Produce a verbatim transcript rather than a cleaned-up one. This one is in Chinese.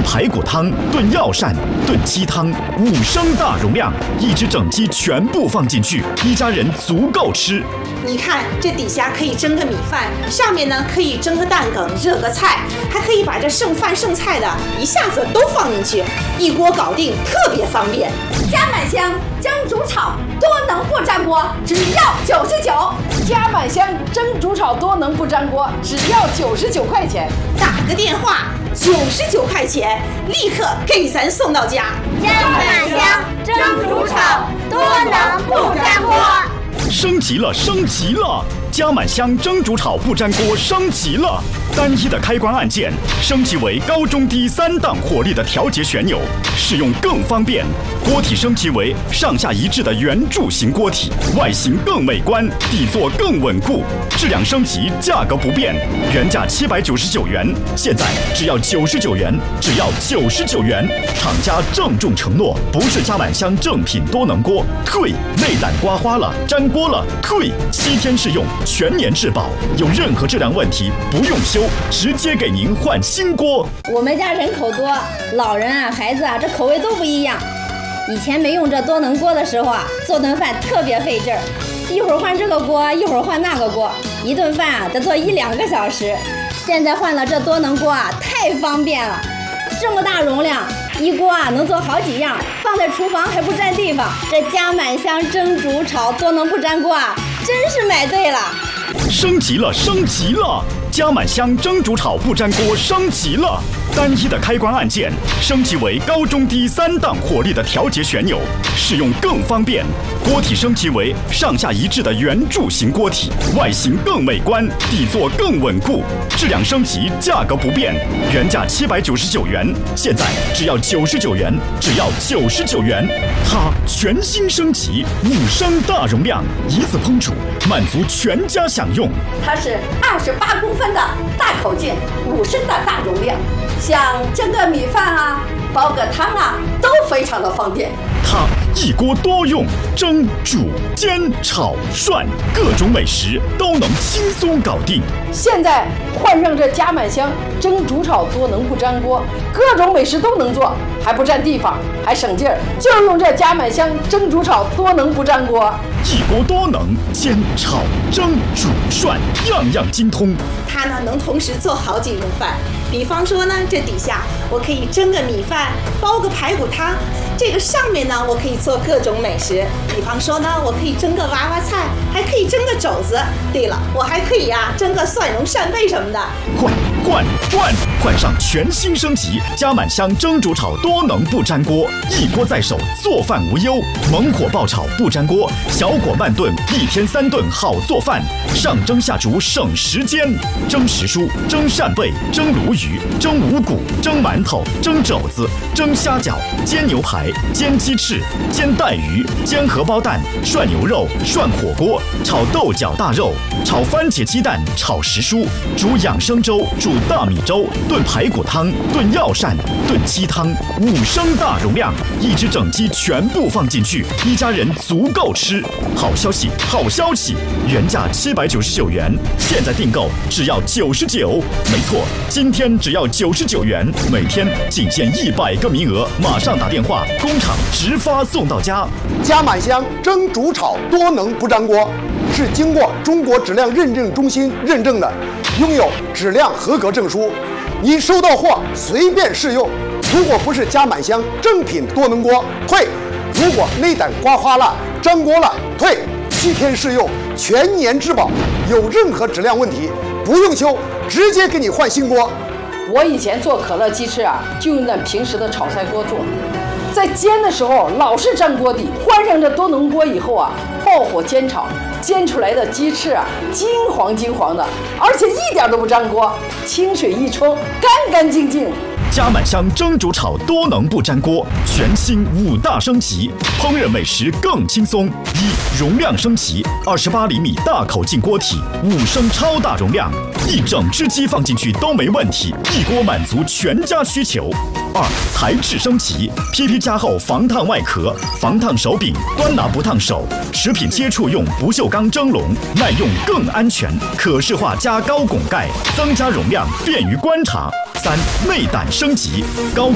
排骨汤、炖药膳、炖鸡汤，五升大容量，一只整鸡全部放进去，一家人足够吃。 你看这底下可以蒸个米饭，上面呢可以蒸个蛋羹、热个菜，还可以把这剩饭剩菜的一下子都放进去，一锅搞定，特别方便。 加满香蒸煮炒多能不粘锅，只要九十九。 加满香蒸煮炒多能不粘锅，只要九十九块钱。 打个电话，九十九块钱，立刻给咱送到家。 加满香蒸煮炒多能不粘锅。 升级了，升级了！加满香蒸煮炒不粘锅升级了，单一的开关按键升级为高中低三档火力的调节旋钮，使用更方便。锅体升级为上下一致的圆柱形锅体，外形更美观，底座更稳固。质量升级，价格不变，原价七百九十九元，现在只要九十九元，只要九十九元。厂家郑重承诺，不是加满香正品多能锅，退内胆刮花了、粘锅了，退七天试用。全年质保，有任何质量问题不用修，直接给您换新锅。 我们家人口多，老人啊、孩子啊，这口味都不一样。以前没用这多能锅的时候啊，做顿饭特别费劲儿，一会儿换这个锅，一会儿换那个锅，一顿饭啊得做一两个小时。现在换了这多能锅啊，太方便了，这么大容量，一锅啊能做好几样，放在厨房还不占地方。这加满香蒸煮炒多能不粘锅啊，真是买对了。 升级了，升级了！加满香蒸煮炒不粘锅升级了，单一的开关按键升级为高中低三档火力的调节旋钮，使用更方便。锅体升级为上下一致的圆柱形锅体，外形更美观，底座更稳固。质量升级，价格不变，原价七百九十九元，现在只要九十九元，只要九十九元。它全新升级，五升大容量，一次烹煮，满足全家享用。 它是二十八公分的大口径，五升的大容量，像蒸个米饭啊、煲个汤啊，都非常的方便。 它一锅多用，蒸、煮、煎、炒、涮，各种美食都能轻松搞定。 现在换上这加满香蒸煮炒多能不粘锅，各种美食都能做，还不占地方，还省劲儿，就用这加满香蒸煮炒多能不粘锅。 一锅多能，煎、炒、蒸、煮、涮，样样精通。 它呢能同时做好几顿饭，比方说呢，这底下我可以蒸个米饭，煲个排骨汤，这个上面呢我可以做各种美食，比方说呢，我可以蒸个娃娃菜，还可以蒸个肘子。对了，我还可以呀、啊、蒸个蒜蓉扇贝什么的。 换换换，换上全新升级加满香蒸煮炒多能不粘锅，一锅在手，做饭无忧。猛火爆炒不粘锅，小火慢炖，一天三顿好做饭。上蒸下煮省时间，蒸时蔬、蒸扇贝、蒸鲈鱼、蒸五谷、蒸馒头、蒸肘子、蒸虾饺、煎牛排、煎鸡翅、煎带鱼、煎荷包蛋、涮牛肉、涮火锅、炒豆角大肉、炒番茄鸡蛋、炒时蔬、煮养生粥、煮大米粥、炖排骨汤、炖药膳、炖鸡汤，五升大容量，一只整鸡全部放进去，一家人足够吃。好消息，好消息！原价七百九十九元，现在订购只要九十九。没错，今天只要九十九元，每天仅限一百个名额，马上打电话，工厂直发送到家。 加满香蒸煮炒多能不粘锅是经过中国质量认证中心认证的，拥有质量合格证书。你收到货随便试用，如果不是加满香正品多能锅，退；如果内胆刮花了、粘锅了，退。七天试用，全年质保，有任何质量问题不用修，直接给你换新锅。 我以前做可乐鸡翅啊，就用咱平时的炒菜锅做，在煎的时候老是粘锅底，换上这多能锅以后啊，爆火煎炒，煎出来的鸡翅啊，金黄金黄的，而且一点都不粘锅，清水一冲，干干净净。 加满香蒸煮炒多能不粘锅，全新五大升级，烹饪美食更轻松。一、容量升级，二十八厘米大口径锅体，五升超大容量，一整只鸡放进去都没问题，一锅满足全家需求。二、材质升级 ，P P 加厚防烫外壳，防烫手柄，端拿不烫手，食品接触用不锈钢蒸笼，耐用更安全，可视化加高拱盖，增加容量，便于观察。三、内胆升级，高